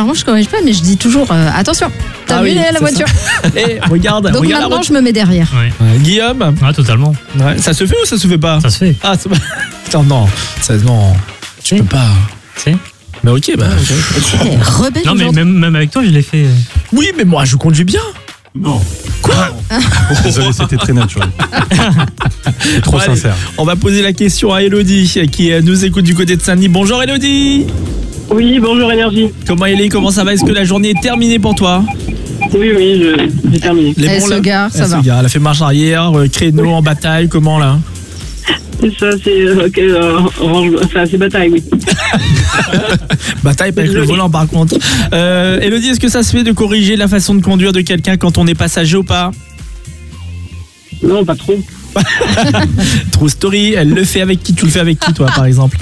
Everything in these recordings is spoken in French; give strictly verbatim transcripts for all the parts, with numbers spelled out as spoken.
Normalement, je corrige pas, mais je dis toujours euh, attention. T'as Ah vu oui, la c'est voiture? Et regarde, Donc regarde la maintenant, voiture. je me mets derrière. Ouais. Ouais, Guillaume, Ouais, totalement. ouais, ça se fait ou ça se fait pas? Ça se fait. Ah, c'est pas... Attends, non, ça, non, tu Si. peux pas. Si. Mais ok, bah. Eh, rebelle Non, mais aujourd'hui. même, même avec toi, je l'ai fait. Oui, mais moi, je conduis bien. Non. Quoi? Désolé, c'était très naturel. Trop Bon, allez, sincère. On va poser la question à Elodie qui euh, nous écoute du côté de Saint-Denis. Bonjour Elodie. Oui, bonjour Énergie. Comment elle est? Comment ça va? Est-ce que la journée est terminée pour toi? Oui, oui, je- j'ai terminé. Les Elle bons, se là gare, ça Elle se va. gare. Elle a fait marche arrière, euh, créneau en bataille, comment là? C'est ça, c'est euh, ok, euh, orange, enfin, c'est bataille, oui. Bataille pas avec le volant par contre. Euh, Elodie, est-ce que ça se fait de corriger la façon de conduire de quelqu'un quand on est passager ou pas? Non, pas trop. True story, elle le fait avec qui? Tu le fais avec qui toi par exemple?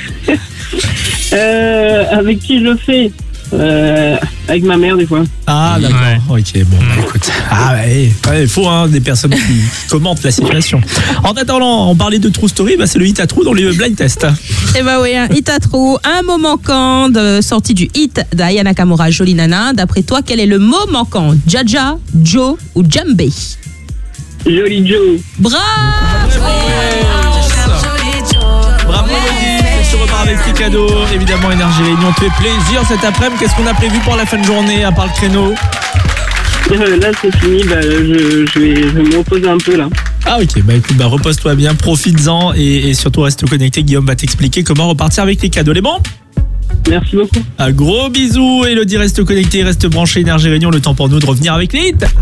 Euh, avec qui je le fais euh, Avec ma mère, des fois. Ah d'accord, ok, bon bah, écoute. Ah ouais, il faut hein, des personnes qui commentent la situation. En attendant, on parlait de True Story, bah, c'est le hit à trou dans les blind tests. Eh ben oui, un hit à trop, un mot manquant de, sorti du hit d'Aya Nakamura, Jolie Nana. D'après toi, quel est le mot manquant? Jaja, Joe ou Djembé? Joli Joe. Bravo! Bravo Elodie, on se repart avec tes cadeaux. Évidemment, Énergie Réunion te fait plaisir cet après-midi. Qu'est-ce qu'on a prévu pour la fin de journée à part le créneau? Euh, là, c'est fini, bah, je, je, vais, je vais me reposer un peu là. Ah ok, bah écoute, bah repose-toi bien, profites-en et, et surtout reste connecté. Guillaume va t'expliquer comment repartir avec les cadeaux. Les bons? Merci beaucoup. Un gros bisou, Elodie reste connecté, reste branché, Énergie Réunion. Le temps pour nous de revenir avec les hits.